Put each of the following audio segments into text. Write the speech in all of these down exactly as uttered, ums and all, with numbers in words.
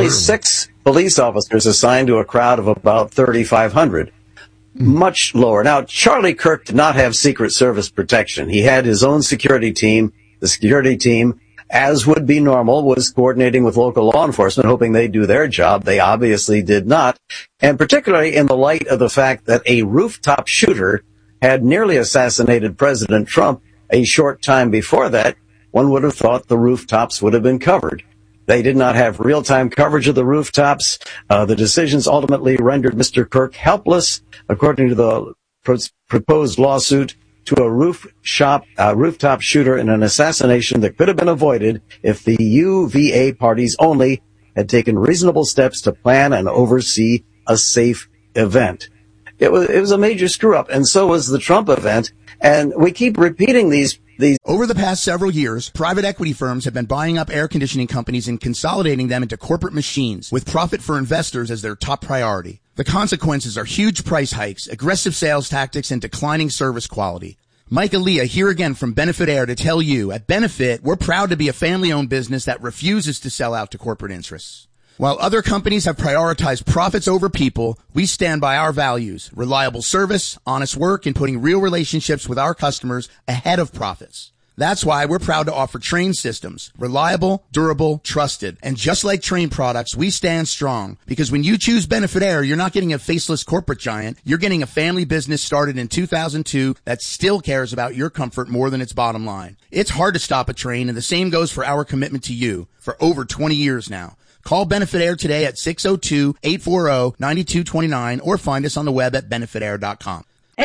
only six police officers assigned to a crowd of about thirty-five hundred. Much lower. Now, Charlie Kirk did not have Secret Service protection. He had his own security team. The security team, as would be normal, was coordinating with local law enforcement, hoping they'd do their job. They obviously did not. And particularly in the light of the fact that a rooftop shooter had nearly assassinated President Trump a short time before that, one would have thought the rooftops would have been covered. They did not have real-time coverage of the rooftops. Uh, the decisions ultimately rendered Mister Kirk helpless, according to the pro- proposed lawsuit, to a roof shop, uh, rooftop shooter in an assassination that could have been avoided if the U V A parties only had taken reasonable steps to plan and oversee a safe event. It was, it was a major screw-up, and so was the Trump event. And we keep repeating these These. Over the past several years, private equity firms have been buying up air conditioning companies and consolidating them into corporate machines, with profit for investors as their top priority. The consequences are huge price hikes, aggressive sales tactics, and declining service quality. Mike Aaliyah here again from Benefit Air to tell you, at Benefit, we're proud to be a family-owned business that refuses to sell out to corporate interests. While other companies have prioritized profits over people, we stand by our values, reliable service, honest work, and putting real relationships with our customers ahead of profits. That's why we're proud to offer Trane systems, reliable, durable, trusted. And just like Trane products, we stand strong, because when you choose Benefit Air, you're not getting a faceless corporate giant. You're getting a family business started in two thousand two that still cares about your comfort more than its bottom line. It's hard to stop a train, and the same goes for our commitment to you for over twenty years now. Call Benefit Air today at six oh two, eight four oh, nine two two nine or find us on the web at benefit air dot com.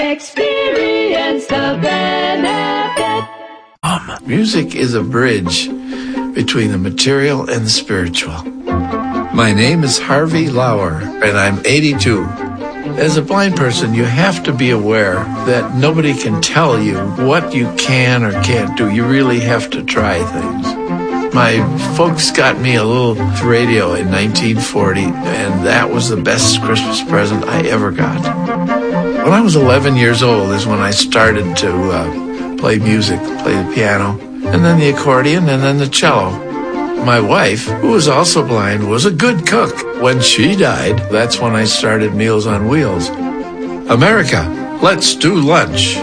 Experience the benefit. Um, music is a bridge between the material and the spiritual. My name is Harvey Lauer, and I'm eighty-two. As a blind person, you have to be aware that nobody can tell you what you can or can't do. You really have to try things. My folks got me a little radio in nineteen forty, and that was the best Christmas present I ever got. When I was eleven years old is when I started to uh, play music, play the piano, and then the accordion, and then the cello. My wife, who was also blind, was a good cook. When she died, that's when I started Meals on Wheels. America, let's do lunch.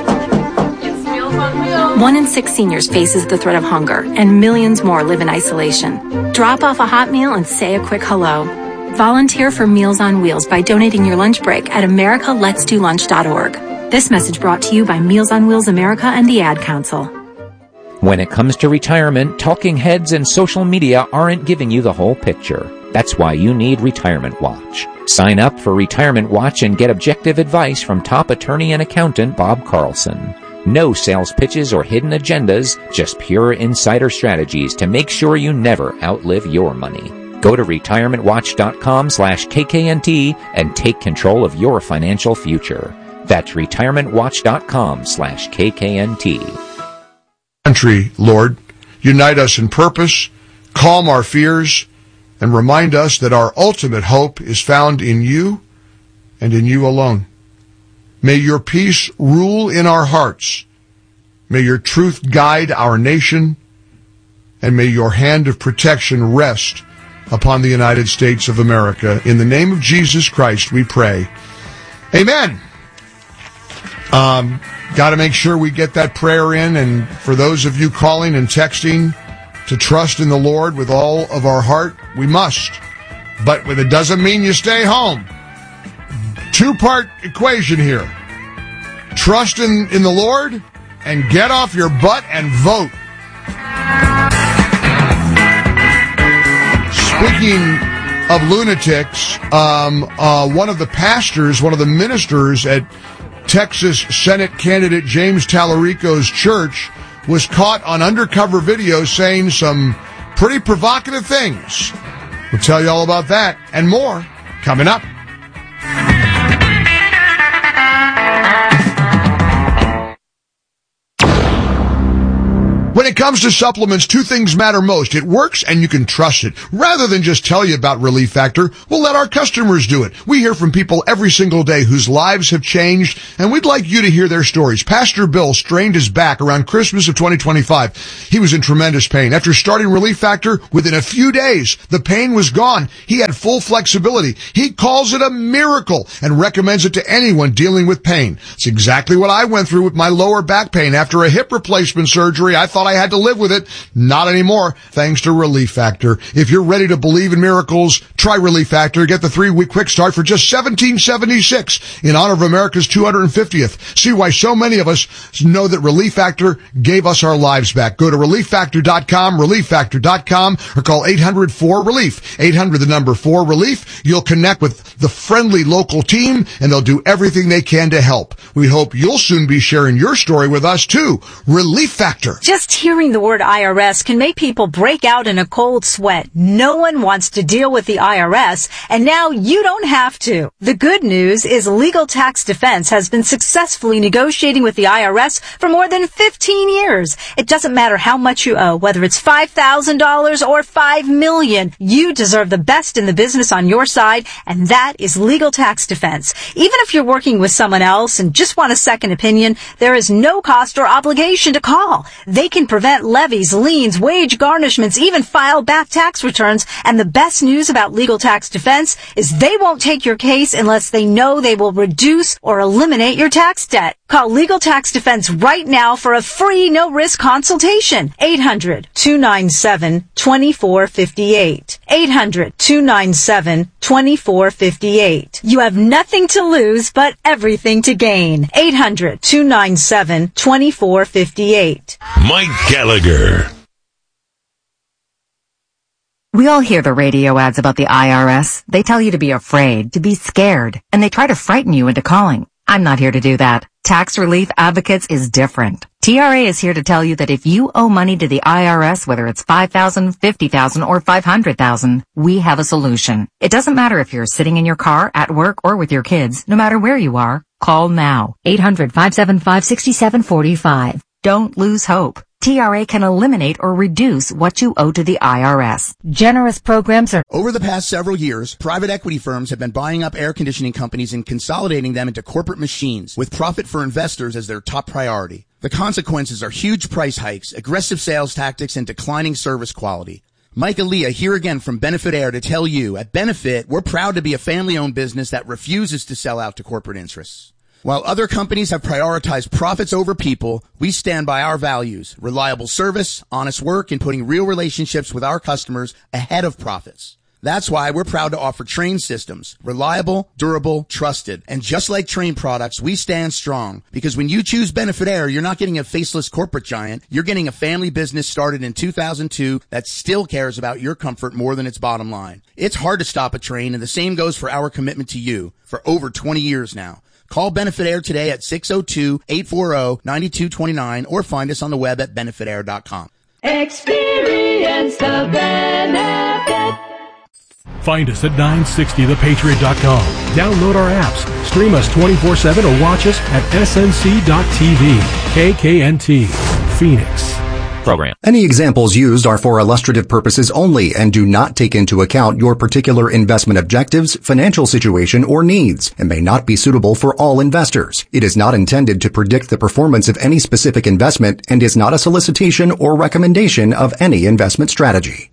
One in six seniors faces the threat of hunger, and millions more live in isolation. Drop off a hot meal and say a quick hello. Volunteer for Meals on Wheels by donating your lunch break at america lets do lunch dot org. This message brought to you by Meals on Wheels America and the Ad Council. When it comes to retirement, talking heads and social media aren't giving you the whole picture. That's why you need Retirement Watch. Sign up for Retirement Watch and get objective advice from top attorney and accountant Bob Carlson. No sales pitches or hidden agendas, just pure insider strategies to make sure you never outlive your money. Go to retirement watch dot com slash K K N T and take control of your financial future. That's retirement watch dot com slash K K N T. Country, Lord, unite us in purpose, calm our fears, and remind us that our ultimate hope is found in you and in you alone. May your peace rule in our hearts. May your truth guide our nation, and may your hand of protection rest upon the United States of America. In the name of Jesus Christ, we pray. Amen. Um, got to make sure we get that prayer in, and for those of you calling and texting to trust in the Lord with all of our heart, we must. But it doesn't mean you stay home. Two-part equation here. Trust in, in the Lord and get off your butt and vote. Speaking of lunatics, um, uh, one of the pastors, one of the ministers at Texas Senate candidate James Tallarico's church was caught on undercover video saying some pretty provocative things. We'll tell you all about that and more coming up. When it comes to supplements, two things matter most. It works and you can trust it. Rather than just tell you about Relief Factor, we'll let our customers do it. We hear from people every single day whose lives have changed, and we'd like you to hear their stories. Pastor Bill strained his back around Christmas of twenty twenty-five. He was in tremendous pain. After starting Relief Factor, within a few days, the pain was gone. He had full flexibility. He calls it a miracle and recommends it to anyone dealing with pain. It's exactly what I went through with my lower back pain. After a hip replacement surgery, I thought I had to live with it. Not anymore, thanks to Relief Factor. If you're ready to believe in miracles, try Relief Factor. Get the three-week quick start for just seventeen seventy-six in honor of America's two hundred fiftieth. See why so many of us know that Relief Factor gave us our lives back. Go to relief factor dot com, relief factor dot com, or call eight hundred four relief. eight hundred, the number four relief. You'll connect with the friendly local team, and they'll do everything they can to help. We hope you'll soon be sharing your story with us too. Relief Factor. Just hearing the word I R S can make people break out in a cold sweat. No one wants to deal with the I R S, and now you don't have to. The good news is Legal Tax Defense has been successfully negotiating with the I R S for more than fifteen years. It doesn't matter how much you owe, whether it's five thousand dollars or five million dollars. You deserve the best in the business on your side, and that is Legal Tax Defense. Even if you're working with someone else and just want a second opinion, there is no cost or obligation to call. They can prevent levies, liens, wage garnishments, even file back tax returns. And the best news about Legal Tax Defense is they won't take your case unless they know they will reduce or eliminate your tax debt. Call Legal Tax Defense right now for a free, no-risk consultation. eight hundred, two nine seven, two four five eight. eight hundred, two nine seven, two four five eight. You have nothing to lose, but everything to gain. eight hundred, two nine seven, two four five eight. Mike Gallagher. We all hear the radio ads about the I R S. They tell you to be afraid, to be scared, and they try to frighten you into calling. I'm not here to do that. Tax Relief Advocates is different. T R A is here to tell you that if you owe money to the I R S, whether it's five thousand dollars, fifty thousand dollars, or five hundred thousand dollars, we have a solution. It doesn't matter if you're sitting in your car, at work, or with your kids. No matter where you are, call now. eight hundred, five seven five, six seven four five. Don't lose hope. T R A can eliminate or reduce what you owe to the I R S. Generous programs are... Over the past several years, private equity firms have been buying up air conditioning companies and consolidating them into corporate machines, with profit for investors as their top priority. The consequences are huge price hikes, aggressive sales tactics, and declining service quality. Mike Aaliyah here again from Benefit Air to tell you, at Benefit, we're proud to be a family-owned business that refuses to sell out to corporate interests. While other companies have prioritized profits over people, we stand by our values: reliable service, honest work, and putting real relationships with our customers ahead of profits. That's why we're proud to offer Trane systems. Reliable, durable, trusted. And just like Trane products, we stand strong. Because when you choose Benefit Air, you're not getting a faceless corporate giant. You're getting a family business started in two thousand two that still cares about your comfort more than its bottom line. It's hard to stop a Trane, and the same goes for our commitment to you for over twenty years now. Call Benefit Air today at six oh two, eight four oh, nine two two nine or find us on the web at benefit air dot com. Experience the benefit. Find us at nine sixty the patriot dot com. Download our apps, stream us twenty-four seven, or watch us at S N C dot T V. K K N T, Phoenix. Program. Any examples used are for illustrative purposes only and do not take into account your particular investment objectives, financial situation, or needs, and may not be suitable for all investors. It is not intended to predict the performance of any specific investment and is not a solicitation or recommendation of any investment strategy.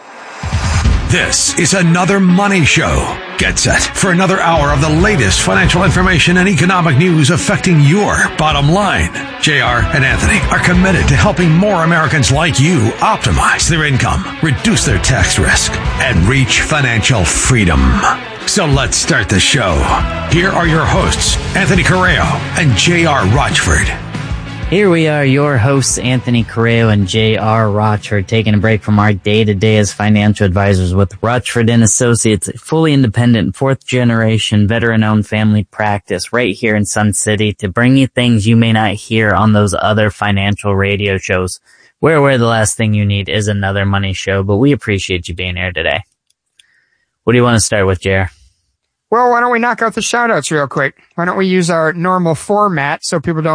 This is another Money Show. Get set for another hour of the latest financial information and economic news affecting your bottom line. J R and Anthony are committed to helping more Americans like you optimize their income, reduce their tax risk, and reach financial freedom. So let's start the show. Here are your hosts, Anthony Correo and J R Rochford. Here we are, your hosts, Anthony Correo and J R Rochford, taking a break from our day-to-day as financial advisors with Rochford and Associates, a fully independent, fourth-generation, veteran-owned family practice right here in Sun City to bring you things you may not hear on those other financial radio shows. We're aware the last thing you need is another money show, but we appreciate you being here today. What do you want to start with, J R? Well, why don't we knock out the shout-outs real quick? Why don't we use our normal format so people don't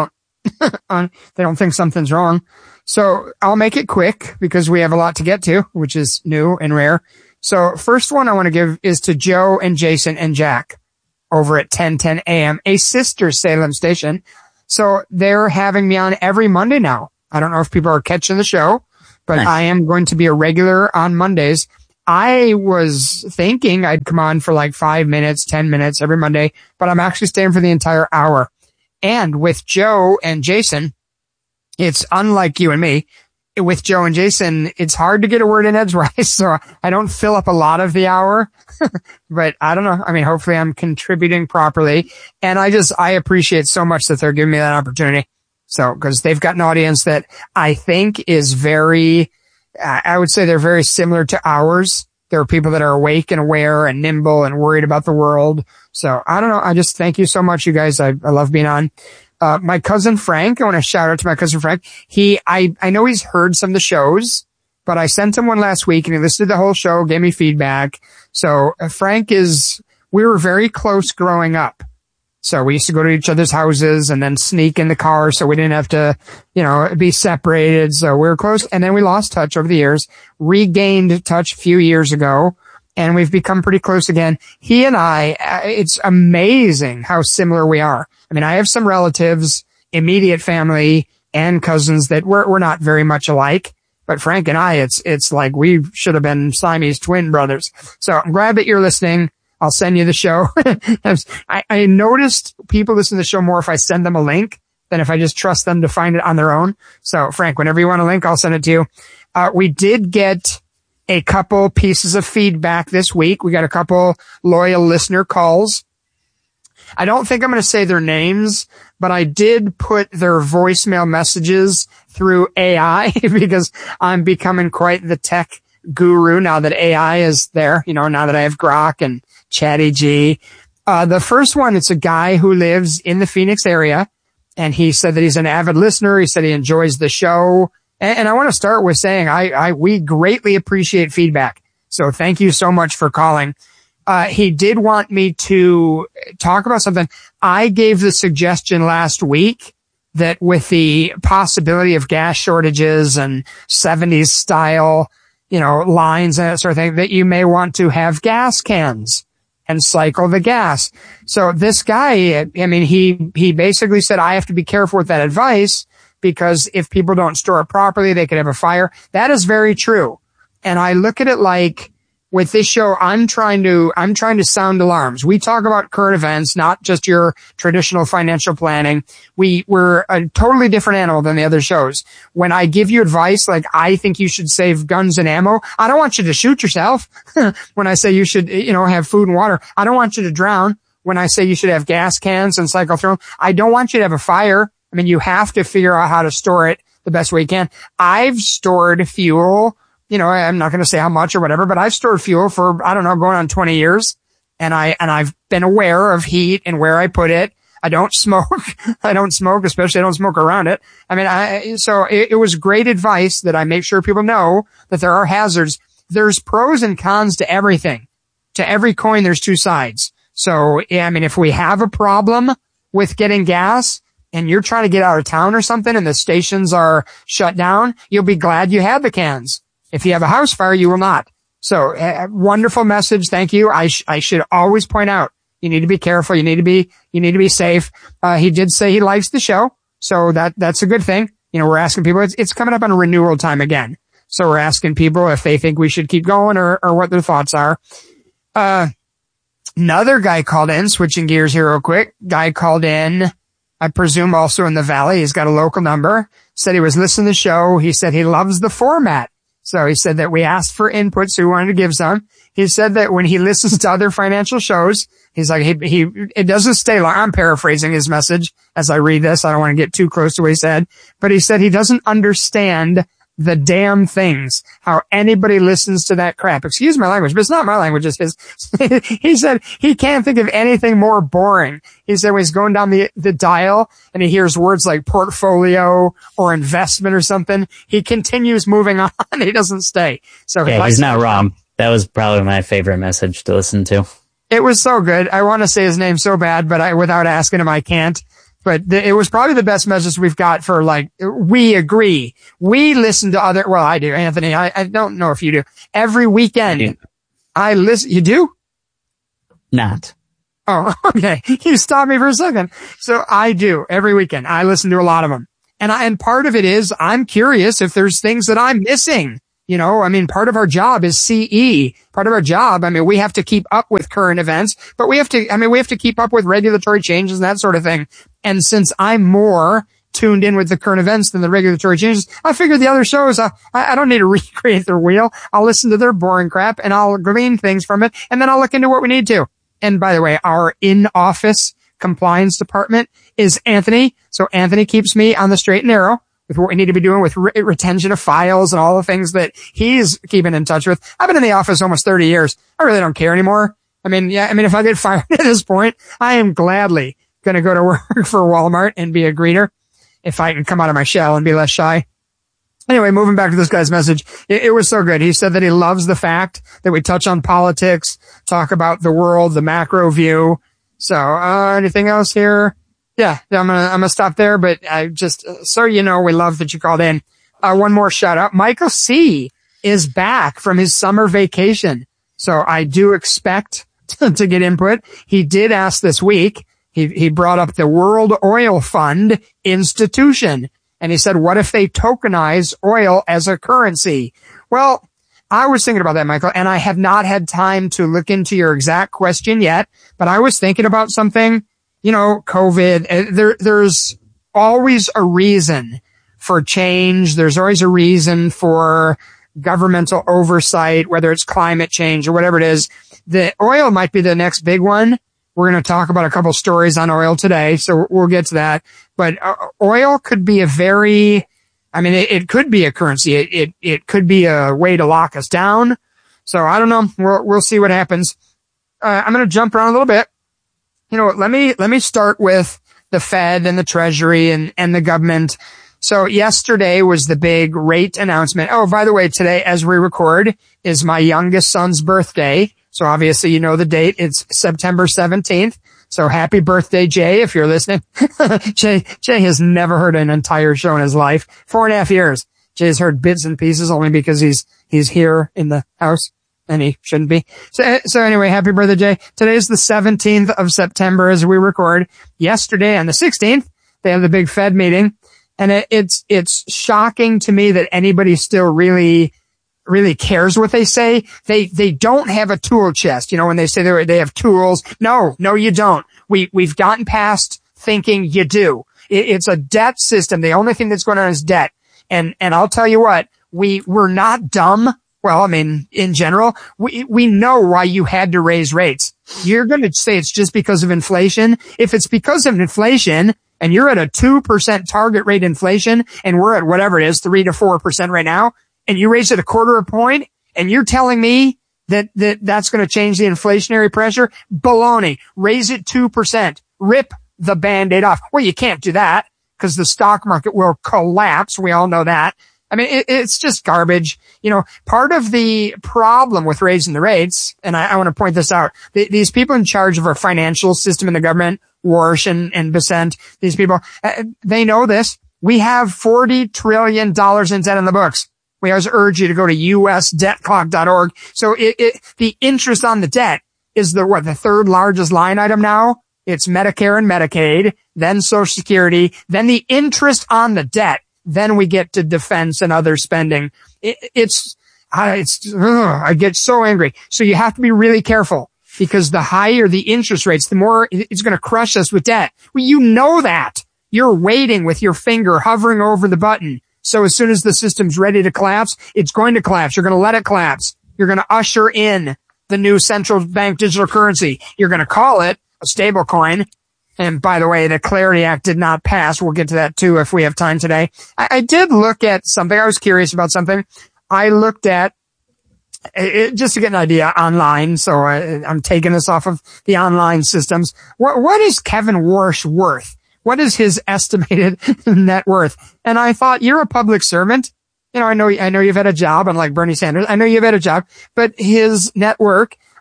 they don't think something's wrong. So I'll make it quick because we have a lot to get to, which is new and rare. So first one I want to give is to Joe and Jason and Jack over at ten ten A M, a sister Salem station. So they're having me on every Monday now. I don't know if people are catching the show, but nice. I am going to be a regular on Mondays. I was thinking I'd come on for like five minutes, ten minutes every Monday, but I'm actually staying for the entire hour. And with Joe and Jason, it's unlike you and me. With Joe and Jason, it's hard to get a word in edgewise, so I don't fill up a lot of the hour. But I don't know. I mean, hopefully I'm contributing properly. And I just, I appreciate so much that they're giving me that opportunity. So, because they've got an audience that I think is very, I would say they're very similar to ours. There are people that are awake and aware and nimble and worried about the world. So I don't know. I just thank you so much, you guys. I, I love being on. Uh, my cousin Frank, I want to shout out to my cousin Frank. He, I, I know he's heard some of the shows, but I sent him one last week and he listened to the whole show, gave me feedback. So uh, Frank is, we were very close growing up. So we used to go to each other's houses and then sneak in the car so we didn't have to, you know, be separated. So we were close. And then we lost touch over the years, regained touch a few years ago, and we've become pretty close again. He and I, it's amazing how similar we are. I mean, I have some relatives, immediate family, and cousins that we're, we're not very much alike. But Frank and I, it's, it's like we should have been Siamese twin brothers. So I'm glad that you're listening. I'll send you the show. I, I noticed people listen to the show more if I send them a link than if I just trust them to find it on their own. So Frank, whenever you want a link, I'll send it to you. Uh, we did get a couple pieces of feedback this week. We got a couple loyal listener calls. I don't think I'm going to say their names, but I did put their voicemail messages through A I because I'm becoming quite the tech guru now that A I is there, you know, now that I have Grok and Chatty G. Uh, the first one, it's a guy who lives in the Phoenix area, and he said that he's an avid listener. He said he enjoys the show. And, and I want to start with saying I, I, we greatly appreciate feedback. So thank you so much for calling. Uh, he did want me to talk about something. I gave the suggestion last week that with the possibility of gas shortages and seventies style, you know, lines and that sort of thing, that you may want to have gas cans and cycle the gas. So this guy, I mean, he, he basically said, I have to be careful with that advice because if people don't store it properly, they could have a fire. That is very true. And I look at it like, with this show, I'm trying to, I'm trying to sound alarms. We talk about current events, not just your traditional financial planning. We, we're a totally different animal than the other shows. When I give you advice, like I think you should save guns and ammo, I don't want you to shoot yourself. When I say you should, you know, have food and water, I don't want you to drown. When I say you should have gas cans and cycle through them, I don't want you to have a fire. I mean, you have to figure out how to store it the best way you can. I've stored fuel. You know, I'm not going to say how much or whatever, but I've stored fuel for, I don't know, going on twenty years. And I, and I've been aware of heat and where I put it. I don't smoke. I don't smoke, especially I don't smoke around it. I mean, I, so it, it was great advice that I make sure people know that there are hazards. There's pros and cons to everything. To every coin, there's two sides. So, yeah, I mean, if we have a problem with getting gas and you're trying to get out of town or something and the stations are shut down, you'll be glad you had the cans. If you have a house fire, you will not. So, uh, wonderful message. Thank you. I, sh- I should always point out, you need to be careful. You need to be, you need to be safe. Uh, he did say he likes the show. So that, that's a good thing. You know, we're asking people, it's, it's coming up on renewal time again. So we're asking people if they think we should keep going or, or what their thoughts are. Uh, another guy called in, switching gears here real quick. Guy called in, I presume also in the Valley. He's got a local number. Said he was listening to the show. He said he loves the format. So he said that we asked for input, so he wanted to give some. He said that when he listens to other financial shows, he's like, he, he, it doesn't stay long. I'm paraphrasing his message as I read this. I don't want to get too close to what he said, but he said he doesn't understand the damn things, how anybody listens to that crap. Excuse my language, but it's not my language, it's his. He said he can't think of anything more boring. He said when he's going down the, the dial and he hears words like portfolio or investment or something, he continues moving on. He doesn't stay. So yeah, he's not wrong. That was probably my favorite message to listen to. It was so good. I want to say his name so bad, but I, without asking him, I can't. But the, it was probably the best message we've got for like, we agree. We listen to other, well, I do, Anthony. I, I don't know if you do. Every weekend, I, I listen. You do? Not. Oh, okay. You stopped me for a second. So I do every weekend. I listen to a lot of them. And I, and part of it is I'm curious if there's things that I'm missing. You know, I mean, part of our job is C E. Part of our job, I mean, we have to keep up with current events, but we have to, I mean, we have to keep up with regulatory changes and that sort of thing. And since I'm more tuned in with the current events than the regulatory changes, I figured the other shows, uh, I, I don't need to recreate their wheel. I'll listen to their boring crap and I'll glean things from it. And then I'll look into what we need to. And by the way, our in-office compliance department is Anthony. So Anthony keeps me on the straight and narrow with what we need to be doing with re- retention of files and all the things that he's keeping in touch with. I've been in the office almost thirty years. I really don't care anymore. I mean, yeah, I mean, if I get fired at this point, I am gladly going to go to work for Walmart and be a greeter if I can come out of my shell and be less shy. Anyway, moving back to this guy's message, it, it was so good. He said that he loves the fact that we touch on politics, talk about the world, the macro view. So, uh, anything else here? Yeah, I'm gonna, I'm gonna stop there, but I just, uh, so you know, we love that you called in. Uh, one more shout out. Michael C is back from his summer vacation. So I do expect to, to get input. He did ask this week. He, he brought up the World Oil Fund institution. And he said, what if they tokenize oil as a currency? Well, I was thinking about that, Michael, and I have not had time to look into your exact question yet, but I was thinking about something. You know, COVID, there, there's always a reason for change. There's always a reason for governmental oversight, whether it's climate change or whatever it is. The oil might be the next big one. We're going to talk about a couple stories on oil today, so we'll get to that. But uh, oil could be a very, I mean, it, it could be a currency. It, it, it could be a way to lock us down. So I don't know. We'll, we'll see what happens. Uh, I'm going to jump around a little bit. You know what, let me, let me start with the Fed and the Treasury and, and the government. So yesterday was the big rate announcement. Oh, by the way, today, as we record, is my youngest son's birthday. So obviously, you know the date. It's September seventeenth. So happy birthday, Jay, if you're listening. Jay, Jay has never heard an entire show in his life. Four and a half years. Jay's heard bits and pieces only because he's, he's here in the house. And he shouldn't be. So, so anyway, happy birthday, Jay. Today is the seventeenth of September as we record. Yesterday on the sixteenth, they have the big Fed meeting. And it, it's, it's shocking to me that anybody still really, really cares what they say. They, they don't have a tool chest. You know, when they say they, they have tools. No, no, you don't. We, we've gotten past thinking you do. It, it's a debt system. The only thing that's going on is debt. And, and I'll tell you what, we, we're not dumb. Well, I mean, in general, we, we know why you had to raise rates. You're going to say it's just because of inflation. If it's because of inflation and you're at a two percent target rate inflation and we're at whatever it is, three to four percent right now, and you raise it a quarter of a point and you're telling me that, that that's going to change the inflationary pressure? Baloney. Raise it two percent. Rip the Band-Aid off. Well, you can't do that because the stock market will collapse. We all know that. I mean, it, it's just garbage. You know, part of the problem with raising the rates, and I, I want to point this out, the, these people in charge of our financial system in the government, Warsh and, and Besant, these people, uh, they know this. We have forty trillion dollars in debt in the books. We always urge you to go to U S debt clock dot org. So it, it, the interest on the debt is the, what, the third largest line item now? It's Medicare and Medicaid, then Social Security, then the interest on the debt. Then we get to defense and other spending. It, it's, uh, it's, ugh, I get so angry. So you have to be really careful because the higher the interest rates, the more it's going to crush us with debt. Well, you know that. You're waiting with your finger hovering over the button. So as soon as the system's ready to collapse, it's going to collapse. You're going to let it collapse. You're going to usher in the new central bank digital currency. You're going to call it a stable coin. And by the way, the Clarity Act did not pass. We'll get to that too if we have time today. I, I did look at something. I was curious about something. I looked at it just to get an idea online. So I, I'm taking this off of the online systems. What, what is Kevin Warsh worth? What is his estimated net worth? And I thought, you're a public servant. You know, I know, I know you've had a job, unlike Bernie Sanders. I know you've had a job, but his network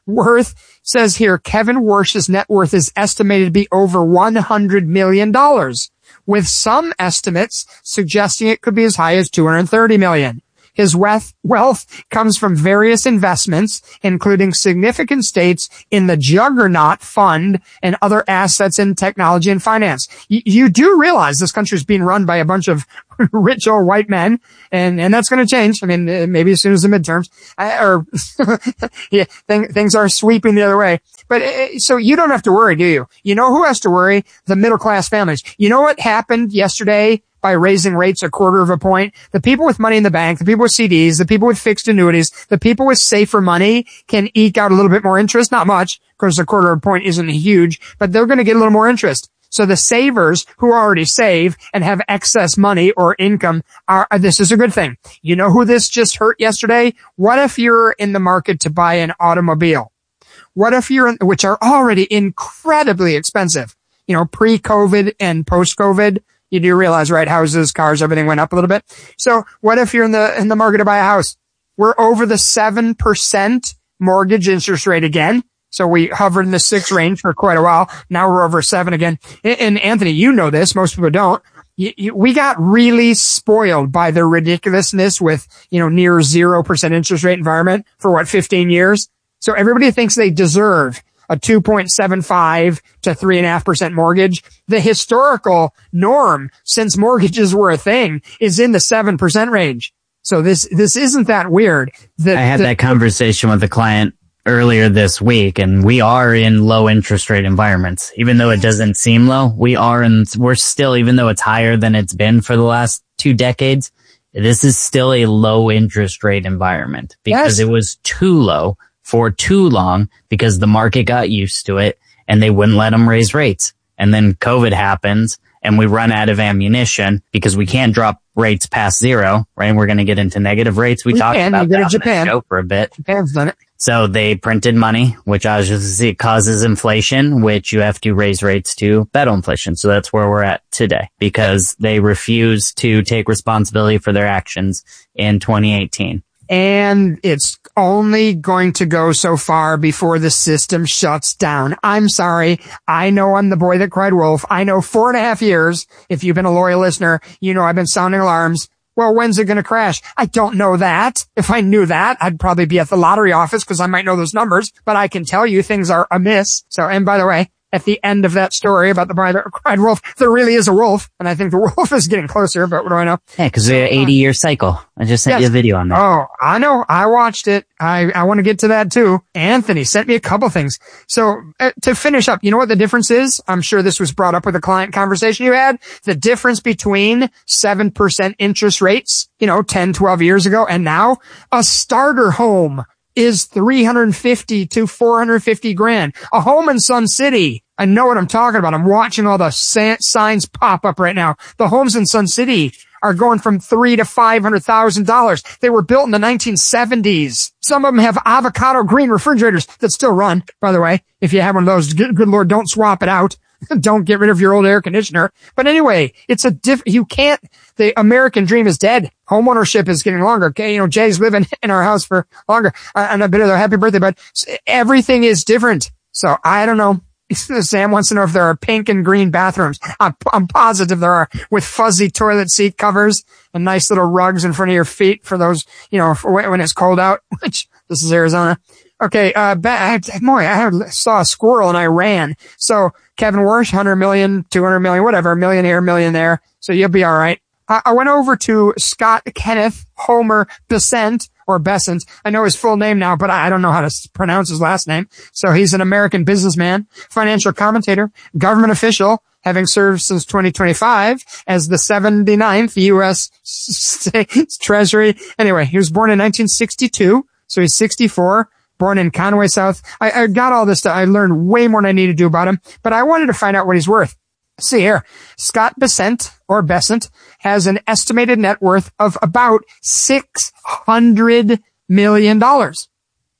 worth, says here, Kevin Warsh's net worth is estimated to be over one hundred million dollars, with some estimates suggesting it could be as high as two hundred thirty million dollars. His wealth comes from various investments, including significant stakes in the Juggernaut Fund and other assets in technology and finance. Y- you do realize this country is being run by a bunch of rich old white men, and, and that's going to change. I mean, maybe as soon as the midterms, I, or yeah, th- things are sweeping the other way. But uh, so you don't have to worry, do you? You know who has to worry? The middle class families. You know what happened yesterday? By raising rates a quarter of a point, the people with money in the bank, the people with C Ds, the people with fixed annuities, the people with safer money can eke out a little bit more interest. Not much, because a quarter of a point isn't huge, but they're going to get a little more interest. So the savers who already save and have excess money or income are, this is a good thing. You know who this just hurt yesterday? What if you're in the market to buy an automobile? What if you're in, which are already incredibly expensive, you know, pre-COVID and post-COVID? You do realize, right? Houses, cars, everything went up a little bit. So what if you're in the, in the market to buy a house? We're over the seven percent mortgage interest rate again. So we hovered in the six range for quite a while. Now we're over seven again. And Anthony, you know this. Most people don't. You, you, we got really spoiled by the ridiculousness with, you know, near zero percent interest rate environment for what, fifteen years? So everybody thinks they deserve a two point seven five to three point five percent mortgage. The historical norm since mortgages were a thing is in the seven percent range. So this, this isn't that weird. The, I had the, that conversation with a client earlier this week, and we are in low interest rate environments. Even though it doesn't seem low, we are, and we're still, even though it's higher than it's been for the last two decades, this is still a low interest rate environment because yes. It was too low for too long because the market got used to it and they wouldn't let them raise rates. And then COVID happens and we run out of ammunition because we can't drop rates past zero, right? We're going to get into negative rates. We, we talked can. about that on Japan. the show for a bit. Japan's done it. So they printed money, which obviously causes inflation, which you have to raise rates to battle inflation. So that's where we're at today because they refuse to take responsibility for their actions in twenty eighteen. And it's only going to go so far before the system shuts down. I'm sorry. I know I'm the boy that cried wolf. I know four and a half years. If you've been a loyal listener, you know I've been sounding alarms. Well, when's it going to crash? I don't know that. If I knew that, I'd probably be at the lottery office because I might know those numbers, but I can tell you things are amiss. So, and by the way, at the end of that story about the boy that cried wolf, there really is a wolf. And I think the wolf is getting closer, but what do I know? Yeah, because we're an eighty year cycle. I just sent yes. you a video on that. Oh, I know. I watched it. I, I want to get to that too. Anthony sent me a couple things. So uh, to finish up, you know what the difference is? I'm sure this was brought up with a client conversation you had. The difference between seven percent interest rates, you know, ten, twelve years ago and now, a starter home is three hundred fifty to four hundred fifty grand. A home in Sun City. I know what I'm talking about. I'm watching all the sa- signs pop up right now. The homes in Sun City are going from three to five hundred thousand dollars. They were built in the nineteen seventies. Some of them have avocado green refrigerators that still run. By the way, if you have one of those, good, good Lord, don't swap it out. Don't get rid of your old air conditioner. But anyway, it's a diff, you can't, the American dream is dead. Homeownership is getting longer. Okay. You know, Jay's living in our house for longer. Uh, and a bit of a happy birthday, but everything is different. So I don't know. Sam wants to know if there are pink and green bathrooms. I'm, I'm positive there are, with fuzzy toilet seat covers and nice little rugs in front of your feet for those, you know, for when it's cold out, which this is Arizona. Okay, uh, I, boy, I saw a squirrel and I ran. So Kevin Warsh, one hundred million, two hundred million, whatever, million here, million there. So you'll be all right. I, I went over to Scott Kenneth Homer Besant, or Besant. I know his full name now, but I don't know how to pronounce his last name. So he's an American businessman, financial commentator, government official, having served since twenty twenty-five as the seventy-ninth U S State's Treasury. Anyway, he was born in nineteen sixty-two, so he's sixty-four. Born in Conway, South. I, I got all this stuff. I learned way more than I needed to do about him, but I wanted to find out what he's worth. Let's see here. Scott Besant, or Besant, has an estimated net worth of about six hundred million dollars.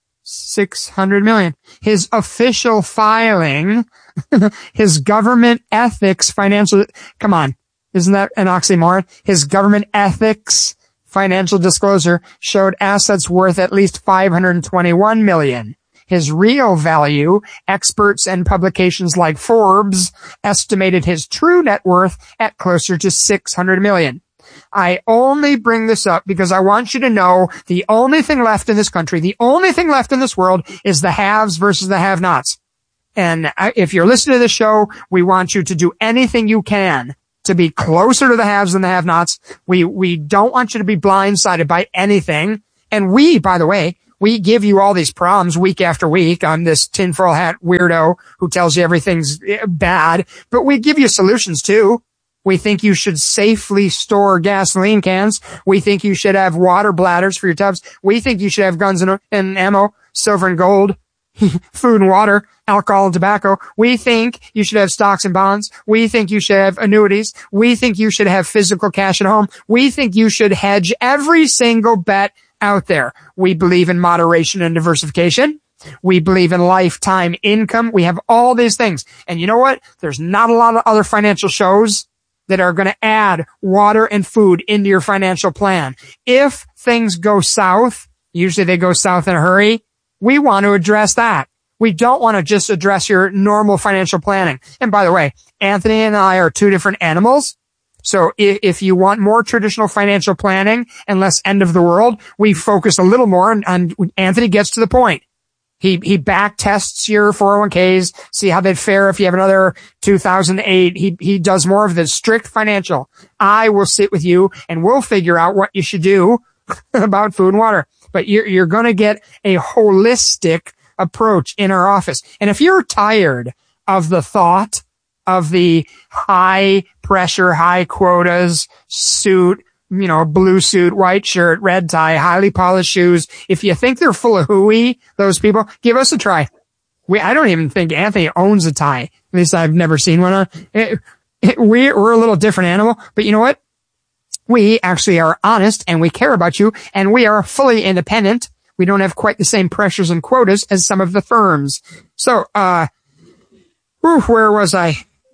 six hundred million dollars. His official filing, his government ethics financial, come on. Isn't that an oxymoron? His government ethics financial disclosure showed assets worth at least five hundred twenty-one million dollars. his real value, experts and publications like Forbes estimated his true net worth at closer to six hundred million. I only bring this up because I want you to know the only thing left in this country, the only thing left in this world is the haves versus the have-nots. And if you're listening to the show, we want you to do anything you can to be closer to the haves than the have-nots. We, we don't want you to be blindsided by anything. And we, by the way, we give you all these problems week after week. I'm this tinfoil hat weirdo who tells you everything's bad, but we give you solutions too. We think you should safely store gasoline cans. We think you should have water bladders for your tubs. We think you should have guns and, and ammo, silver and gold, food and water, alcohol and tobacco. We think you should have stocks and bonds. We think you should have annuities. We think you should have physical cash at home. We think you should hedge every single bet out there. We believe in moderation and diversification. We believe in lifetime income. We have all these things. And you know what? There's not a lot of other financial shows that are going to add water and food into your financial plan. If things go south, usually they go south in a hurry, we want to address that. We don't want to just address your normal financial planning. And by the way, Anthony and I are two different animals. So if, if you want more traditional financial planning and less end of the world, we focus a little more on, on Anthony gets to the point. He, he back tests your four oh one k's, see how they'd fare if you have another two thousand eight. He, he does more of the strict financial. I will sit with you and we'll figure out what you should do about food and water. But you're, you're going to get a holistic approach in our office. And if you're tired of the thought of the high pressure, high quotas suit, you know, blue suit, white shirt, red tie, highly polished shoes. If you think they're full of hooey, those people, give us a try. We, I don't even think Anthony owns a tie. At least I've never seen one on. It, it, we, we're a little different animal, but you know what? We actually are honest and we care about you and we are fully independent. We don't have quite the same pressures and quotas as some of the firms. So, uh, whew, where was I?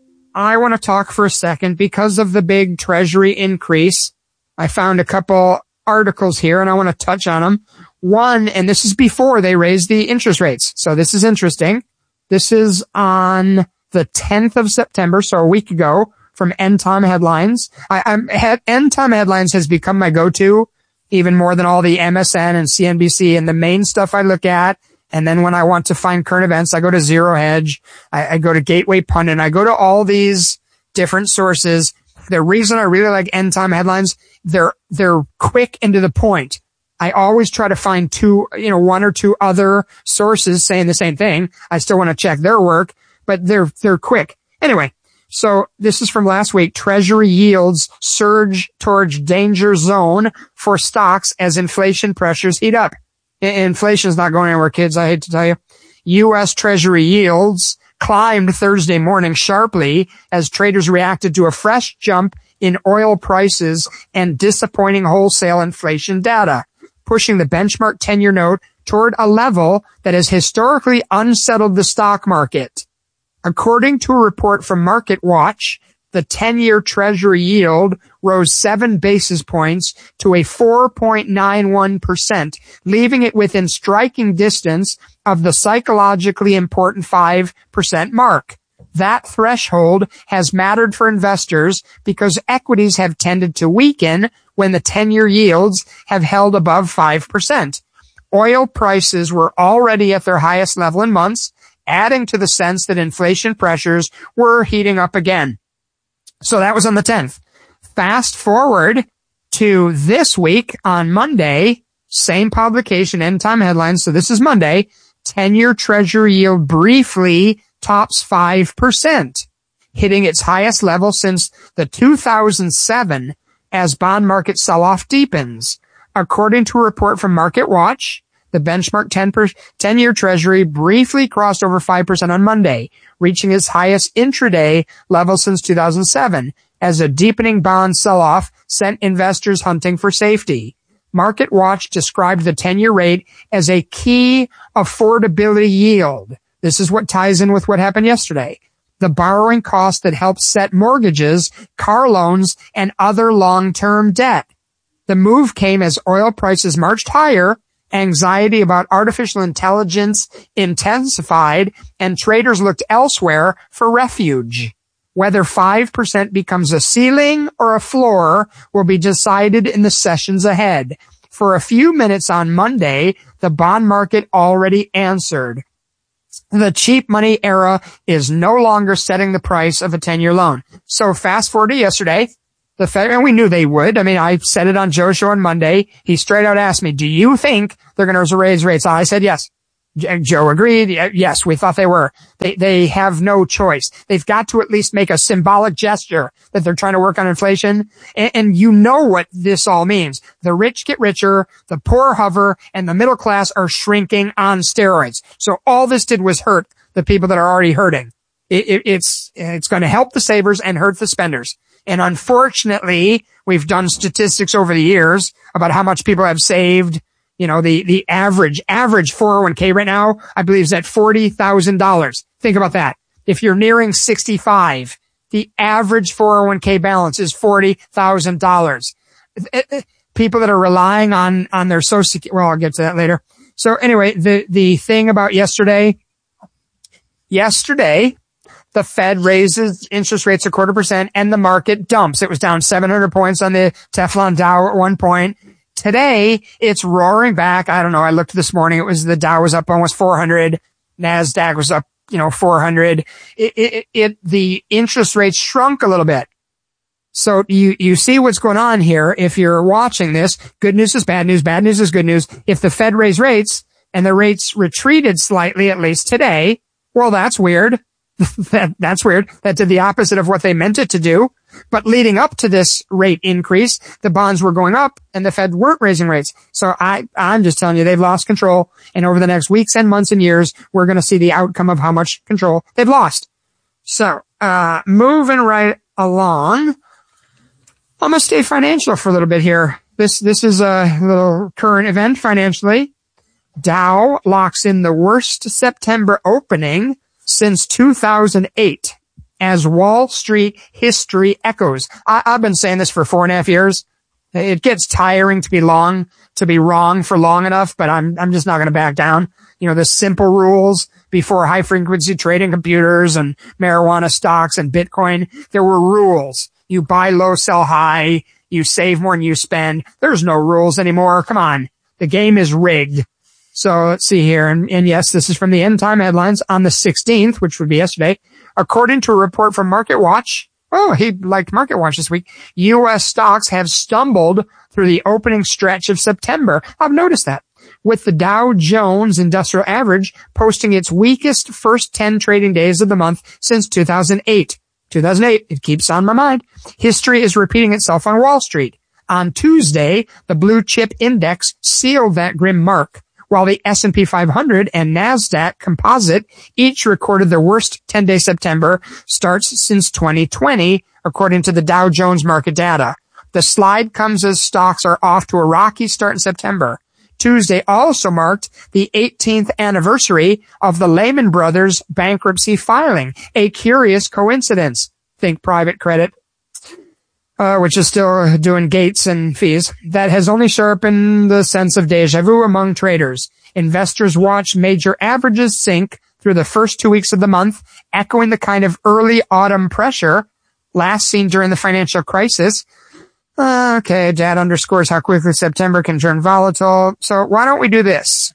I want to talk for a second because of the big treasury increase. I found a couple articles here and I want to touch on them. One, and this is before they raised the interest rates. So this is interesting. This is on the tenth of September, so a week ago, from End Time Headlines. I, I'm, End Time Headlines has become my go-to, even more than all the M S N and C N B C and the main stuff I look at. And then when I want to find current events, I go to Zero Hedge. I, I go to Gateway Pundit. I go to all these different sources. The reason I really like End Time Headlines, they're, they're quick and to the point. I always try to find two, you know, one or two other sources saying the same thing. I still want to check their work, but they're, they're quick. Anyway, so this is from last week. Treasury yields surge towards danger zone for stocks as inflation pressures heat up. Inflation is not going anywhere, kids. I hate to tell you. U S Treasury yields climbed Thursday morning sharply as traders reacted to a fresh jump in oil prices and disappointing wholesale inflation data, pushing the benchmark ten-year note toward a level that has historically unsettled the stock market. According to a report from MarketWatch, the ten-year Treasury yield rose seven basis points to a four point nine one percent, leaving it within striking distance of the psychologically important five percent mark. That threshold has mattered for investors because equities have tended to weaken when the ten-year yields have held above five percent. Oil prices were already at their highest level in months, adding to the sense that inflation pressures were heating up again. So that was on the tenth. Fast forward to this week on Monday, same publication, End Time Headlines. So this is Monday. ten-year Treasury yield briefly tops five percent, hitting its highest level since the two thousand seven as bond market sell-off deepens. According to a report from MarketWatch, the benchmark ten-year Treasury briefly crossed over five percent on Monday, reaching its highest intraday level since two thousand seven, as a deepening bond sell-off sent investors hunting for safety. MarketWatch described the ten-year rate as a key affordability yield. This is what ties in with what happened yesterday. The borrowing cost that helps set mortgages, car loans, and other long-term debt. The move came as oil prices marched higher Anxiety about artificial intelligence intensified, and traders looked elsewhere for refuge. Whether five percent becomes a ceiling or a floor will be decided in the sessions ahead. For a few minutes on Monday, the bond market already answered. The cheap money era is no longer setting the price of a ten-year loan. So fast forward to yesterday. The Fed, and we knew they would. I mean, I said it on Joe's show on Monday. He straight out asked me, do you think they're going to raise rates? I said yes. Joe agreed. Yes, we thought they were. They, they have no choice. They've got to at least make a symbolic gesture that they're trying to work on inflation. And, and you know what this all means. The rich get richer, the poor hover, and the middle class are shrinking on steroids. So all this did was hurt the people that are already hurting. It, it, it's, it's going to help the savers and hurt the spenders. And unfortunately, we've done statistics over the years about how much people have saved. You know, the, the average, average four oh one k right now, I believe is at forty thousand dollars. Think about that. If you're nearing sixty-five, the average four oh one k balance is forty thousand dollars. People that are relying on, on their social security, well, I'll get to that later. So anyway, the, the thing about yesterday, yesterday, the Fed raises interest rates a quarter percent and the market dumps. It was down seven hundred points on the Teflon Dow at one point. Today, it's roaring back. I don't know. I looked this morning. It was the Dow was up almost four hundred. NASDAQ was up, you know, four hundred. It, it, it, the interest rates shrunk a little bit. So you, you see what's going on here. If you're watching this, good news is bad news. Bad news is good news. If the Fed raised rates and the rates retreated slightly, at least today, well, that's weird. that, that's weird. That did the opposite of what they meant it to do. But leading up to this rate increase, the bonds were going up and the Fed weren't raising rates. So I, I'm just telling you, they've lost control. And over the next weeks and months and years, we're going to see the outcome of how much control they've lost. So, uh, moving right along, I'm going to stay financial for a little bit here. This, this is a little current event financially. Dow locks in the worst September opening since two thousand eight, as Wall Street history echoes. I, I've been saying this for four and a half years. It gets tiring to be long, to be wrong for long enough, but I'm, I'm just not going to back down. You know, the simple rules before high frequency trading computers and marijuana stocks and Bitcoin, there were rules. You buy low, sell high. You save more than you spend. There's no rules anymore. Come on. The game is rigged. So let's see here. And, and yes, this is from the End Time Headlines on the sixteenth, which would be yesterday. According to a report from MarketWatch, oh, he liked MarketWatch this week, U S stocks have stumbled through the opening stretch of September. I've noticed that. With the Dow Jones Industrial Average posting its weakest first ten trading days of the month since two thousand eight. two thousand eight, it keeps on my mind. History is repeating itself on Wall Street. On Tuesday, the blue chip index sealed that grim mark, while the S and P five hundred and NASDAQ Composite each recorded their worst ten-day September starts since twenty twenty, according to the Dow Jones market data. The slide comes as stocks are off to a rocky start in September. Tuesday also marked the eighteenth anniversary of the Lehman Brothers bankruptcy filing, a curious coincidence. Think private credit. Uh, which is still doing gates and fees, that has only sharpened the sense of deja vu among traders. Investors watch major averages sink through the first two weeks of the month, echoing the kind of early autumn pressure last seen during the financial crisis. Uh, okay, Dad underscores how quickly September can turn volatile. So why don't we do this?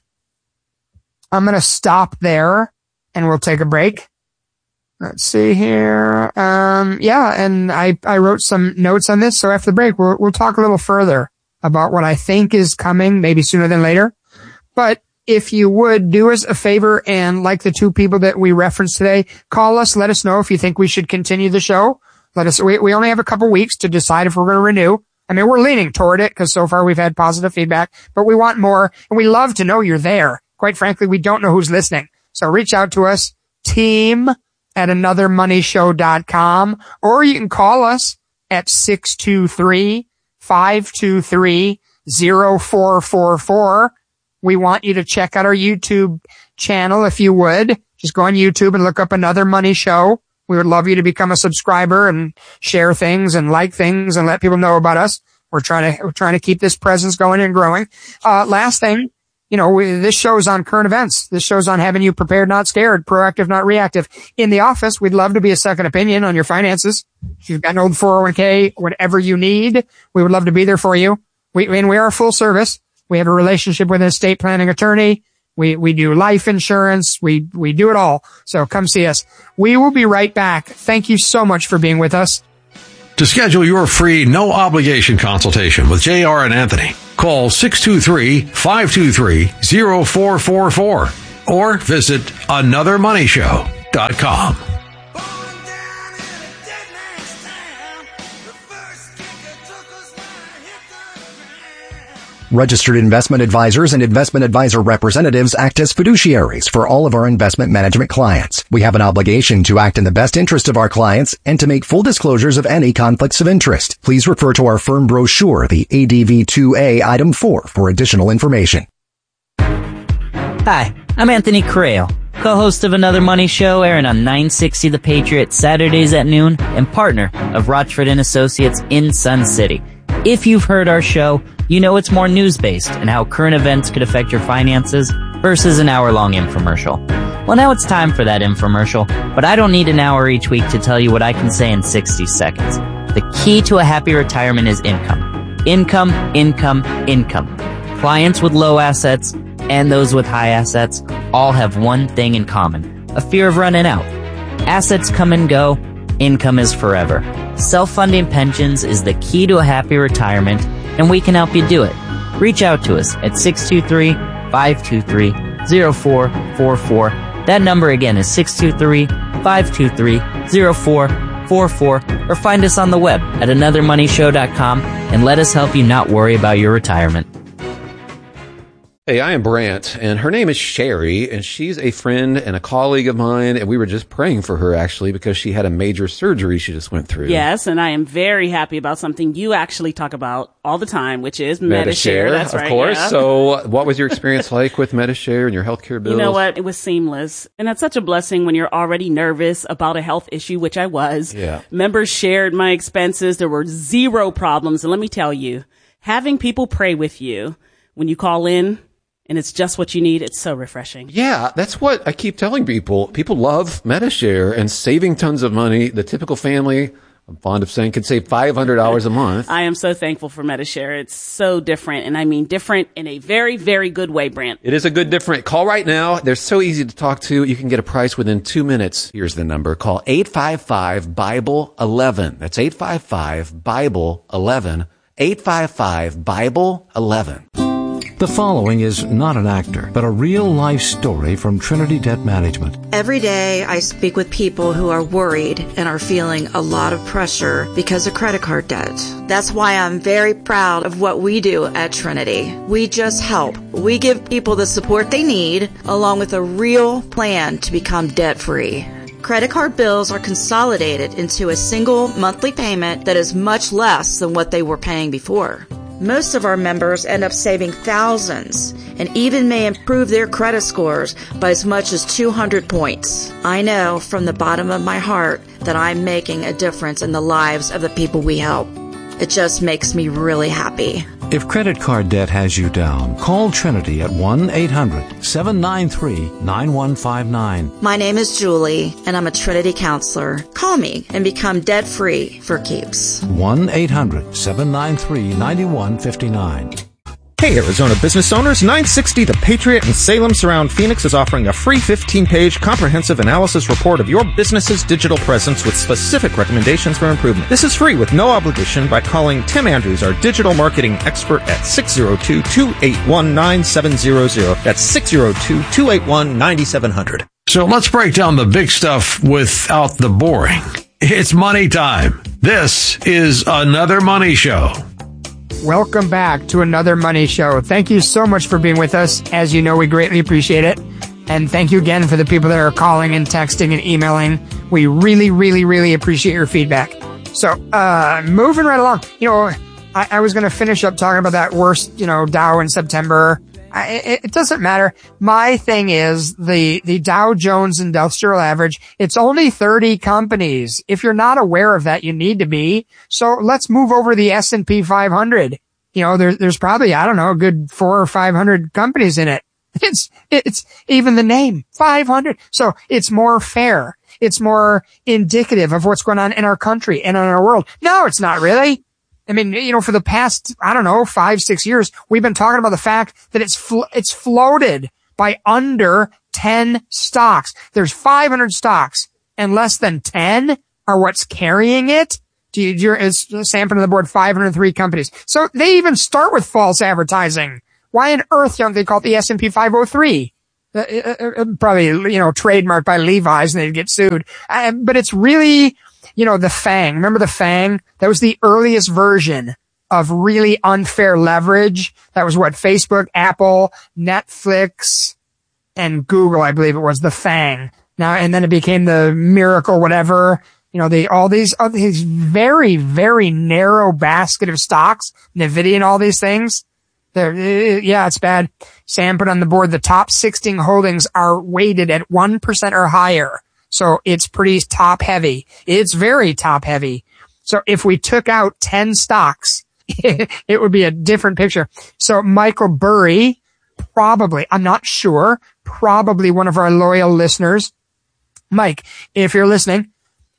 I'm going to stop there and we'll take a break. Let's see here. Um, yeah, and I, I wrote some notes on this. So after the break, we'll, we'll talk a little further about what I think is coming, maybe sooner than later. But if you would do us a favor and like the two people that we referenced today, call us, let us know if you think we should continue the show. Let us, we, we only have a couple weeks to decide if we're going to renew. I mean, we're leaning toward it because so far we've had positive feedback, but we want more and we love to know you're there. Quite frankly, we don't know who's listening. So reach out to us, team at another money show dot com, or you can call us at six two three, five two three, zero four four four. We want you to check out our YouTube channel if you would. Just go on YouTube and look up Another Money Show. We would love you to become a subscriber and share things and like things and let people know about us. We're trying to, we're trying to keep this presence going and growing. Uh, last thing, You know, we, this show's on current events. This show's on having you prepared, not scared, proactive, not reactive. In the office, we'd love to be a second opinion on your finances. If you've got an old four oh one k, whatever you need, we would love to be there for you. We, and we are full service. We have a relationship with an estate planning attorney. We, we do life insurance. We, we do it all. So come see us. We will be right back. Thank you so much for being with us. To schedule your free, no obligation consultation with J R and Anthony, call six two three, five two three, zero four four four or visit another money show dot com. Registered investment advisors and investment advisor representatives act as fiduciaries for all of our investment management clients. We have an obligation to act in the best interest of our clients and to make full disclosures of any conflicts of interest. Please refer to our firm brochure, the A D V two A Item four, for additional information. Hi, I'm Anthony Correo, co-host of Another Money Show, airing on nine sixty The Patriot Saturdays at noon, and partner of Rochford and Associates in Sun City. If you've heard our show, you know it's more news-based and how current events could affect your finances versus an hour-long infomercial. Well, now it's time for that infomercial, but I don't need an hour each week to tell you what I can say in sixty seconds. The key to a happy retirement is income. Income, income, income. Clients with low assets and those with high assets all have one thing in common: a fear of running out. Assets come and go. Income is forever. Self-funding pensions is the key to a happy retirement, and we can help you do it. Reach out to us at six two three, five two three, zero four four four. That number again is six two three, five two three, zero four four four, or find us on the web at another money show dot com and let us help you not worry about your retirement. Hey, I am Brant, and her name is Sherry, and she's a friend and a colleague of mine, and we were just praying for her, actually, because she had a major surgery she just went through. Yes, and I am very happy about something you actually talk about all the time, which is MediShare. MediShare, That's of right, course. yeah. So what was your experience like with MediShare and your healthcare bills? You know what? It was seamless. And that's such a blessing when you're already nervous about a health issue, which I was. Yeah. Members shared my expenses. There were zero problems. And let me tell you, having people pray with you when you call in, and it's just what you need, it's so refreshing. Yeah, that's what I keep telling people. People love MediShare and saving tons of money. The typical family, I'm fond of saying, can save five hundred dollars a month. I am so thankful for MediShare. It's so different, and I mean different in a very, very good way, Brant. It is a good different. Call right now. They're so easy to talk to. You can get a price within two minutes. Here's the number. Call eight five five, Bible eleven. That's eight five five, Bible eleven. eight five five, Bible eleven. The following is not an actor, but a real-life story from Trinity Debt Management. Every day I speak with people who are worried and are feeling a lot of pressure because of credit card debt. That's why I'm very proud of what we do at Trinity. We just help. We give people the support they need, along with a real plan to become debt-free. Credit card bills are consolidated into a single monthly payment that is much less than what they were paying before. Most of our members end up saving thousands and even may improve their credit scores by as much as two hundred points. I know from the bottom of my heart that I'm making a difference in the lives of the people we help. It just makes me really happy. If credit card debt has you down, call Trinity at one eight hundred, seven nine three, nine one five nine. My name is Julie, and I'm a Trinity counselor. Call me and become debt-free for keeps. one eight hundred, seven nine three, nine one five nine. Hey Arizona business owners, nine sixty The Patriot in Salem Surround Phoenix is offering a free fifteen-page comprehensive analysis report of your business's digital presence with specific recommendations for improvement. This is free with no obligation by calling Tim Andrews, our digital marketing expert, at six oh two, two eight one, nine seven zero zero. That's six oh two, two eight one, nine seven zero zero. So let's break down the big stuff without the boring. It's money time. This is Another Money Show. Welcome back to Another Money Show. Thank you so much for being with us. As you know, we greatly appreciate it. And thank you again for the people that are calling and texting and emailing. We really, really, really appreciate your feedback. So, uh, moving right along. You know, I, I was going to finish up talking about that worst, you know, Dow in September. I, it, it doesn't matter. My thing is the, the Dow Jones Industrial Average. It's only thirty companies. If you're not aware of that, you need to be. So let's move over to the S and P five hundred. You know, there, there's probably, I don't know, a good four or five hundred companies in it. It's, it's even the name, five hundred. So it's more fair. It's more indicative of what's going on in our country and in our world. No, it's not really. I mean, you know, for the past, I don't know, five, six years, we've been talking about the fact that it's, flo- it's floated by under ten stocks. There's five hundred stocks and less than ten are what's carrying it. Do you, you're, it's Sam put on the board five hundred three companies. So they even start with false advertising. Why on earth don't they call it the S and P five oh three? Uh, uh, uh, probably, you know, trademarked by Levi's and they'd get sued. Uh, but it's really, you know, the FANG. Remember the FANG? That was the earliest version of really unfair leverage. That was what Facebook, Apple, Netflix, and Google, I believe it was, the FANG. Now, and then it became the Miracle whatever. You know, they, all these, all these very, very narrow basket of stocks, Nvidia and all these things. They're, yeah, it's bad. Sam put on the board the top sixteen holdings are weighted at one percent or higher. So it's pretty top heavy. It's very top heavy. So if we took out ten stocks, it would be a different picture. So Michael Burry, probably, I'm not sure, probably one of our loyal listeners. Mike, if you're listening,